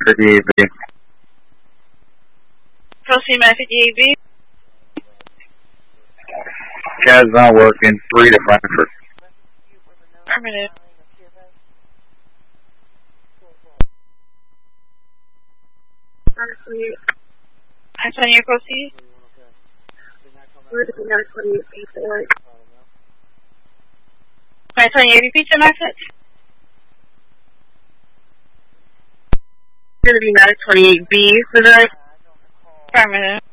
58B. Proceed, Matt 58B. CAD's not working. 3 to Frankfurt. Affirmative. Antonio, proceed. Antonio, repeat your message. It's going to be Matic 28B for the Affirmative.